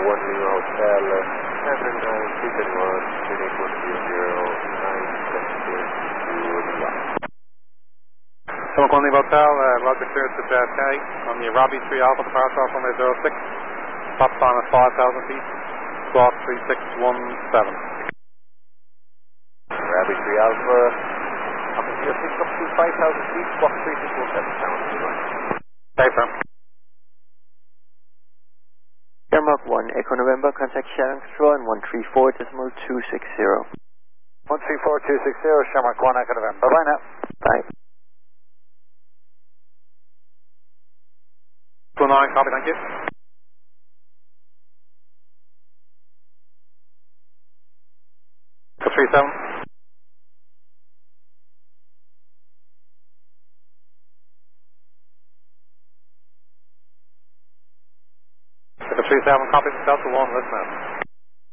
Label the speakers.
Speaker 1: 1 Lima Hotel, Cameron 9, 331, 9, 6, 2, 1.
Speaker 2: 1 Lima Hotel, Roger cleared to JFK on the Robbie 3 Alpha departure off runway 06. Top time at 5,000 feet, squawk 3617.
Speaker 1: Robbie 3 Alpha, up in 06 up to 5,000 feet, squawk 3617, sound to line.
Speaker 2: Safe, sir.
Speaker 3: Airmark 1, Echo November, contact Sharon Control and 134.260.
Speaker 4: 134.260, Shamrock 1, Echo November. Bye-bye now.
Speaker 3: Bye.
Speaker 2: 29, copy, thank you. Echo 37. Echo 37, copy, Delta 1, listen up.